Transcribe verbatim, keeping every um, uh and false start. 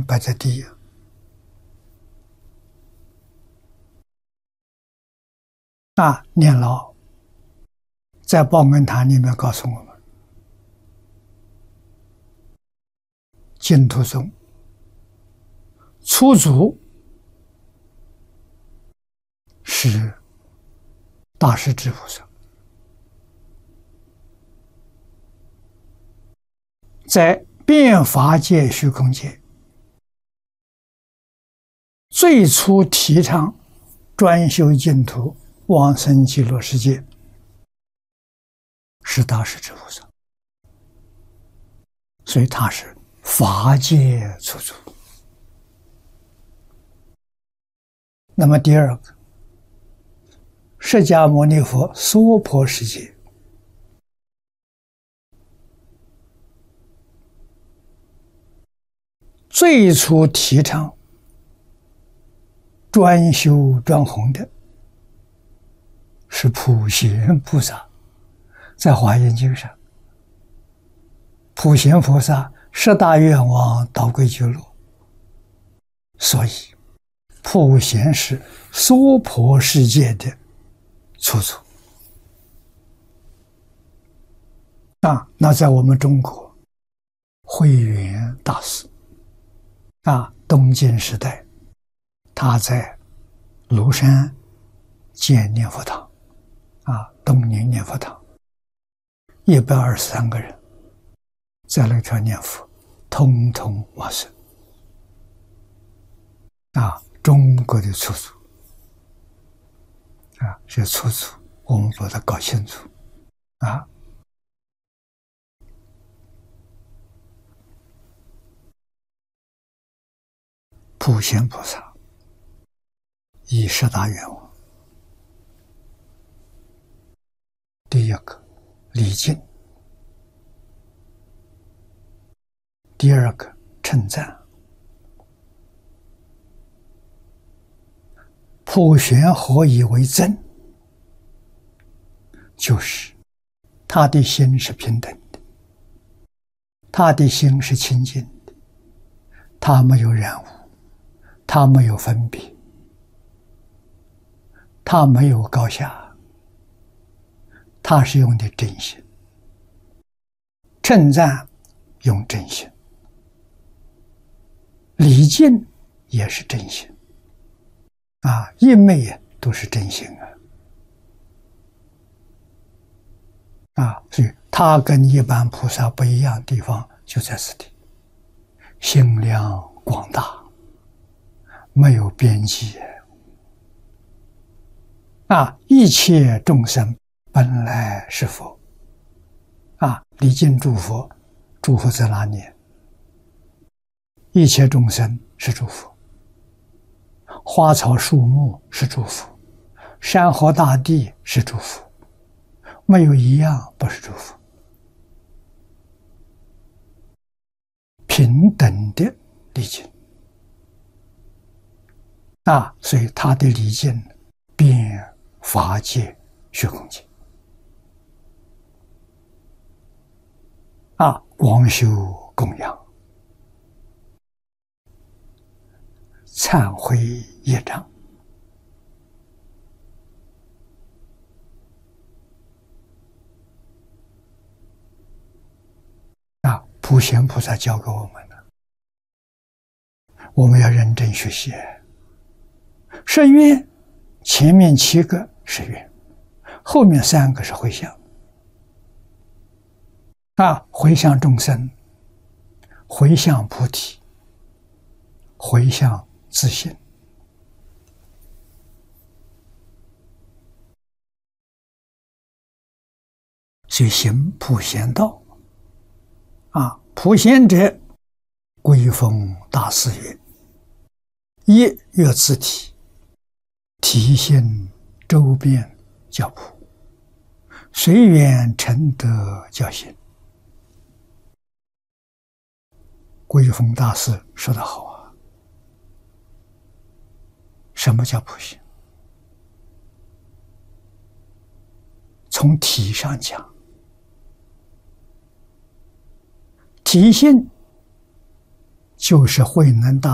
摆在第一。啊，念老在报恩坛里面告诉我们，净土宗初祖是大势至菩萨，在变法界、虚空界最初提倡专修净土、往生极乐世界，是大势至菩萨，所以他是法界初祖。那么第二个，释迦牟尼佛娑婆世界，最初提倡专修专弘的是普贤菩萨。在华严经上，普贤菩萨十大愿望导归觉罗，所以普贤是娑婆世界的初祖。啊，那在我们中国，慧远大师啊，东晋时代，他在庐山建念佛堂，啊，东宁念佛堂，一百二十三个人在那条念佛，通通往生。啊，中国的初祖，啊，是初祖，我们把它搞清楚，啊。普贤菩萨以十大愿望，第一个礼敬，第二个称赞。普贤何以为真？就是他的心是平等的，他的心是清净的，他没有染污，他没有分别，他没有高下，他是用的真心。称赞用真心，礼敬也是真心，啊，一昧都是真心啊。啊，所以他跟一般菩萨不一样的地方就在此地，心量广大，没有边际。啊，一切众生本来是佛。啊，礼敬诸佛，诸佛在哪里？一切众生是诸佛，花草树木是诸佛，山河大地是诸佛，没有一样不是诸佛。平等的礼敬。啊，所以他的礼敬遍法界虚空界。啊，广修供养，忏悔业障。啊，普贤菩萨教给我们的，我们要认真学习。是愿，前面七个是愿，后面三个是回向。啊，回向众生，回向菩提，回向自信。所以行普贤道。啊，普贤者，归风大誓曰：一曰自体，体现周遍教普，随缘成德教行。归风大师说得好啊！什么叫普贤？从体上讲，体性就是慧能大